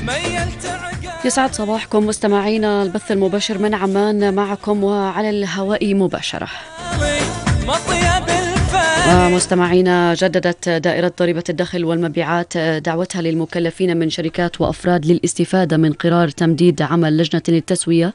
يسعد صباحكم مستمعينا، البث المباشر من عمان معكم وعلى الهواء مباشرة. ومستمعينا، جددت دائرة ضريبة الدخل والمبيعات دعوتها للمكلفين من شركات وأفراد للاستفادة من قرار تمديد عمل لجنة التسوية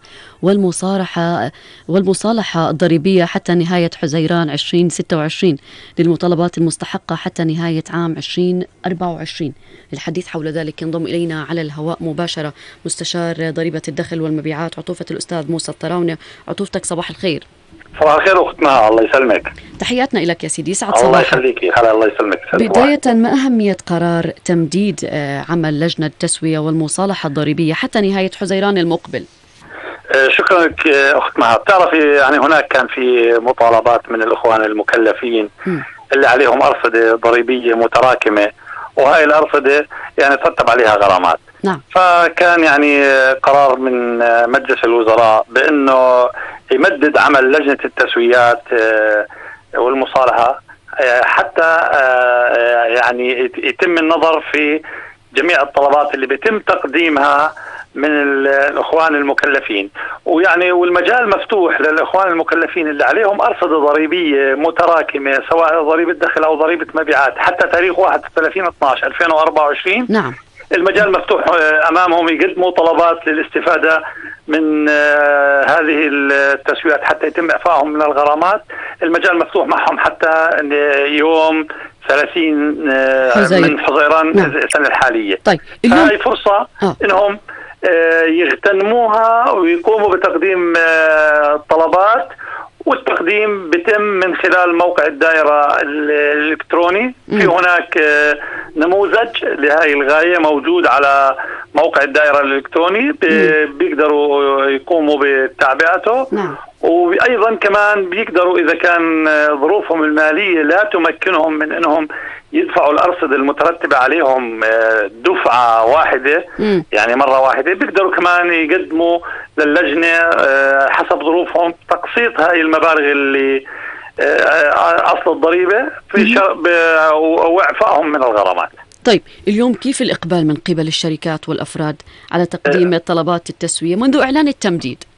والمصالحة الضريبية حتى نهاية حزيران 2026 للمطالبات المستحقة حتى نهاية عام 2024. للحديث حول ذلك ينضم إلينا على الهواء مباشرة مستشار ضريبة الدخل والمبيعات عطوفة الأستاذ موسى الطراونة. عطوفتك صباح الخير. صباح الخير أخت مها، الله يسلمك. تحياتنا لك يا سيدي، سعد صباحك. الله يخليكي. هلا، الله يسلمك. بداية، ما أهمية قرار تمديد عمل لجنة التسوية والمصالحة الضريبية حتى نهاية حزيران المقبل؟ شكرا لك أخت مها. بتعرفي يعني هناك كان في مطالبات من الإخوان المكلفين اللي عليهم أرصدة ضريبية متراكمة، وهاي الأرصدة يعني ترتب عليها غرامات. نعم. فكان يعني قرار من مجلس الوزراء بأنه يمدد عمل لجنة التسويات والمصالحة حتى يعني يتم النظر في جميع الطلبات اللي بيتم تقديمها من الإخوان المكلفين، ويعني والمجال مفتوح للإخوان المكلفين اللي عليهم أرصدة ضريبية متراكمة سواء ضريبة دخل أو ضريبة مبيعات حتى تاريخ 31/12/2024. نعم. المجال مفتوح أمامهم يقدموا طلبات للاستفادة من هذه التسويات حتى يتم إعفائهم من الغرامات. المجال مفتوح معهم حتى يوم 30 من حزيران. نعم. السنة الحالية. طيب، هاي فرصة إنهم يغتنموها ويقوموا بتقديم طلبات، والتقديم بيتم من خلال موقع الدائرة الإلكتروني. في هناك نموذج لهذه الغاية موجود على موقع الدائرة الإلكتروني، بيقدروا يقوموا بتعبئته. نعم. وأيضا كمان بيقدروا إذا كان ظروفهم المالية لا تمكنهم من أنهم يدفعوا الأرصدة المترتبة عليهم دفعة واحدة، يعني مرة واحدة، بيقدروا كمان يقدموا للجنة حسب ظروفهم تقسيط هاي المبالغ اللي أصل الضريبة وإعفائهم من الغرامات. طيب، اليوم كيف الإقبال من قبل الشركات والأفراد على تقديم طلبات التسوية منذ إعلان التمديد؟